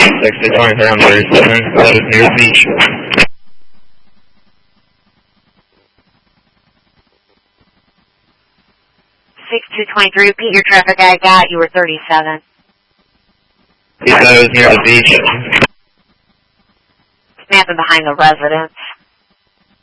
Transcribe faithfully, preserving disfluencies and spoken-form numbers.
six two twenty-three, I'm thirty-seven. That is near the beach. six two twenty-three, repeat your traffic I got. You were thirty-seven. He said it was near the beach. Snapping behind the residence.